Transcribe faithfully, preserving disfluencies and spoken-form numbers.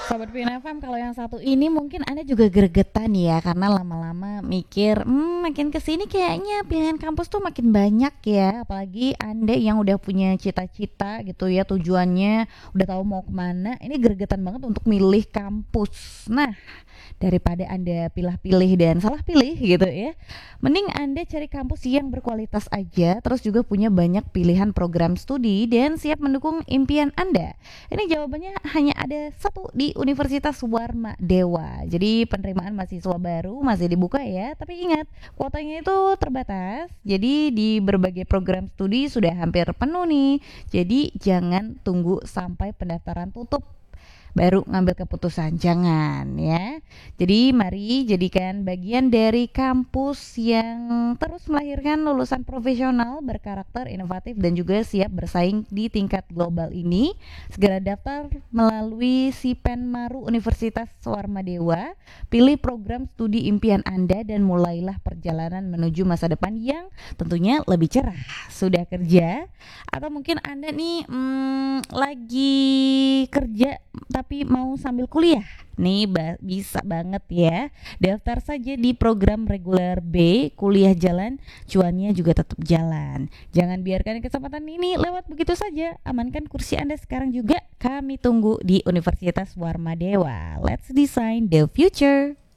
Sobat Pin F M, kalau yang satu ini mungkin Anda juga gregetan ya, karena lama-lama mikir, hmm, makin kesini kayaknya pilihan kampus tuh makin banyak ya. Apalagi Anda yang udah punya cita-cita gitu ya, tujuannya udah tahu mau kemana, ini gregetan banget untuk milih kampus. Nah, daripada Anda pilih-pilih dan salah pilih gitu ya, mending Anda cari kampus yang berkualitas aja, terus juga punya banyak pilihan program studi dan siap mendukung impian Anda. Ini jawabannya hanya ada satu di Universitas Warma Dewa. Jadi penerimaan mahasiswa baru masih dibuka ya, tapi ingat kuotanya itu terbatas. Jadi di berbagai program studi sudah hampir penuh nih. Jadi jangan tunggu sampai pendaftaran tutup baru ngambil keputusan, jangan ya. Jadi mari jadikan bagian dari kampus yang terus melahirkan lulusan profesional berkarakter inovatif dan juga siap bersaing di tingkat global ini. Segera daftar melalui Sipen Maru Universitas Warma Dewa, pilih program studi impian Anda dan mulailah perjalanan menuju masa depan yang tentunya lebih cerah. Sudah kerja atau mungkin Anda nih hmm, lagi kerja tapi mau sambil kuliah, nih ba- bisa banget ya. Daftar saja di program reguler B, kuliah jalan, cuannya juga tetap jalan. Jangan biarkan kesempatan ini lewat begitu saja. Amankan kursi Anda sekarang juga. Kami tunggu di Universitas Warma Dewa. Let's design the future.